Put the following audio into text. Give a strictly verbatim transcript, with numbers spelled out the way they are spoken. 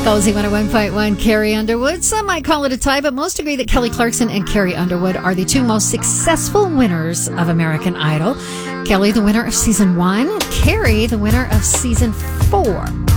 Cozy one oh one point one, Carrie Underwood. Some might call it a tie, but most agree that Kelly Clarkson and Carrie Underwood are the two most successful winners of American Idol. Kelly, the winner of season one. Carrie, the winner of season four.